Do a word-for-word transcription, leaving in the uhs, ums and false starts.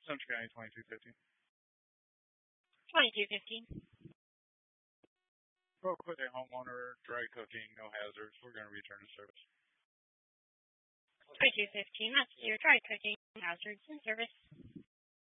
Central County twenty-two fifty. twenty-two fifty. Real quick, a homeowner, dry cooking, no hazards. We're going to return to service. twenty-two fifteen, that's your dry cooking hazards in service.